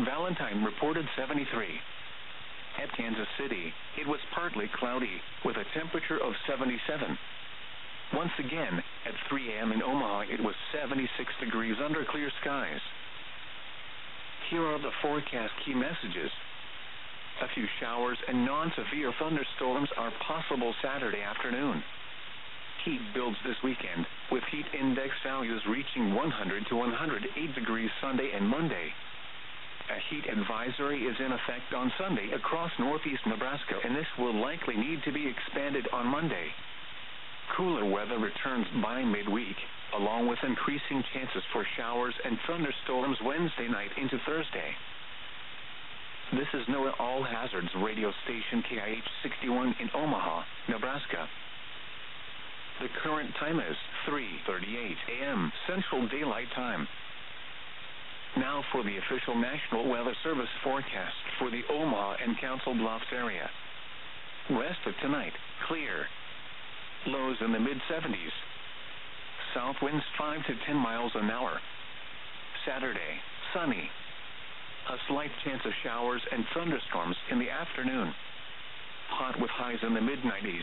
Valentine reported 73. At Kansas City, it was partly cloudy, with a temperature of 77. Once again, at 3 a.m. in Omaha, it was 76 degrees under clear skies. Here are the forecast key messages. A few showers and non-severe thunderstorms are possible Saturday afternoon. Heat builds this weekend, with heat index values reaching 100 to 108 degrees Sunday and Monday. A heat advisory is in effect on Sunday across northeast Nebraska, and this will likely need to be expanded on Monday. Cooler weather returns by midweek, along with increasing chances for showers and thunderstorms Wednesday night into Thursday. This is NOAA All Hazards radio station KIH 61 in Omaha, Nebraska. The current time is 3:38 a.m. Central Daylight Time. Now for the official National Weather Service forecast for the Omaha and Council Bluffs area. Rest of tonight, clear. Lows in the mid-70s. South winds 5 to 10 miles an hour. Saturday, sunny. A slight chance of showers and thunderstorms in the afternoon. Hot with highs in the mid-90s.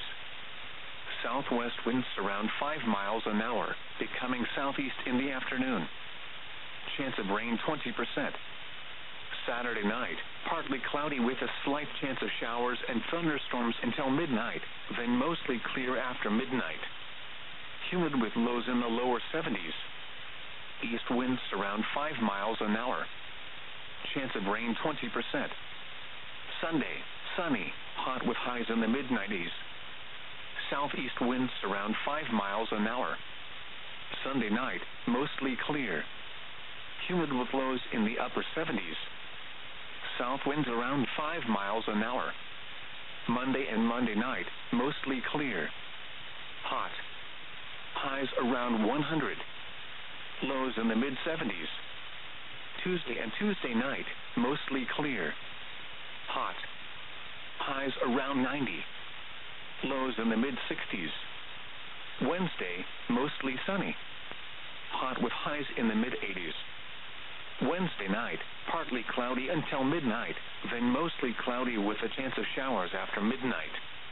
Southwest winds around 5 miles an hour, becoming southeast in the afternoon. Chance of rain 20%. Saturday night, partly cloudy with a slight chance of showers and thunderstorms until midnight, then mostly clear after midnight. Humid with lows in the lower 70s. East winds around 5 miles an hour. Chance of rain 20%. Sunday, sunny, hot with highs in the mid-90s. Southeast winds around 5 miles an hour. Sunday night, mostly clear. Humid with lows in the upper 70s. South winds around 5 miles an hour. Monday and Monday night, mostly clear. Hot. Highs around 100. Lows in the mid-70s. Tuesday and Tuesday night, mostly clear. Hot. Highs around 90. Lows in the mid-60s. Wednesday, mostly sunny. Hot with highs in the mid-80s. Wednesday night, partly cloudy until midnight, then mostly cloudy with a chance of showers after midnight.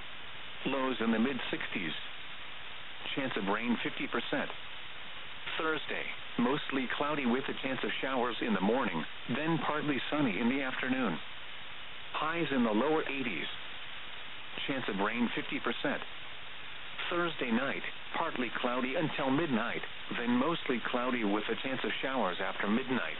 Lows in the mid-60s. Chance of rain 50%. Thursday, mostly cloudy with a chance of showers in the morning, then partly sunny in the afternoon. Highs in the lower 80s. Chance of rain 50%. Thursday night, partly cloudy until midnight, then mostly cloudy with a chance of showers after midnight.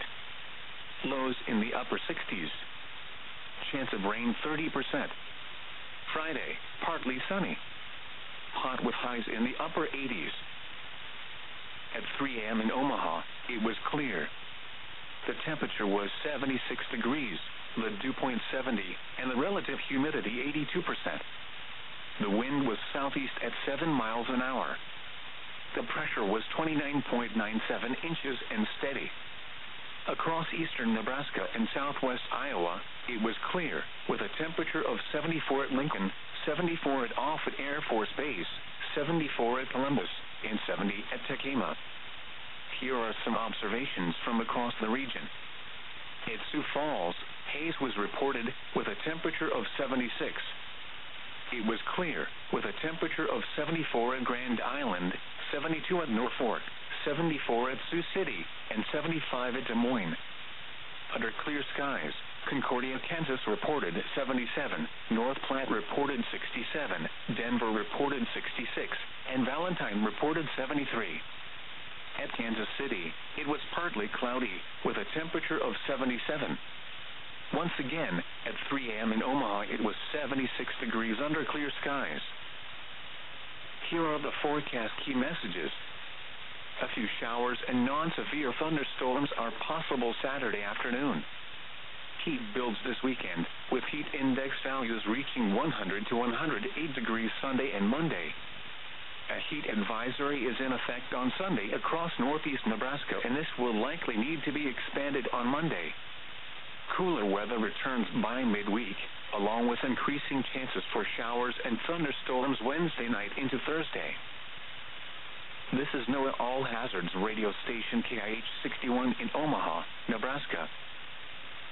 Lows in the upper 60s. Chance of rain 30%. Friday, partly sunny. Hot with highs in the upper 80s. At 3 a.m. in Omaha, it was clear. The temperature was 76 degrees, the dew point 70, and the relative humidity 82%. The wind was southeast at 7 miles an hour. The pressure was 29.97 inches and steady. Across eastern Nebraska and southwest Iowa, it was clear, with a temperature of 74 at Lincoln, 74 at Offutt Air Force Base, 74 at Columbus, and 70 at Tekema. Here are some observations from across the region. At Sioux Falls, haze was reported with a temperature of 76. It was clear, with a temperature of 74 at Grand Island, 72 at Norfolk, 74 at Sioux City, and 75 at Des Moines. Under clear skies, Concordia, Kansas reported 77, North Platte reported 67, Denver reported 66, and Valentine reported 73. At Kansas City, it was partly cloudy, with a temperature of 77. Once again, at 3 a.m. in Omaha, it was 76 degrees under clear skies. Here are the forecast key messages. A few showers and non-severe thunderstorms are possible Saturday afternoon. Heat builds this weekend, with heat index values reaching 100 to 108 degrees Sunday and Monday. A heat advisory is in effect on Sunday across northeast Nebraska, and this will likely need to be expanded on Monday. Cooler weather returns by midweek, along with increasing chances for showers and thunderstorms Wednesday night into Thursday. This is NOAA All Hazards radio station KIH 61 in Omaha, Nebraska.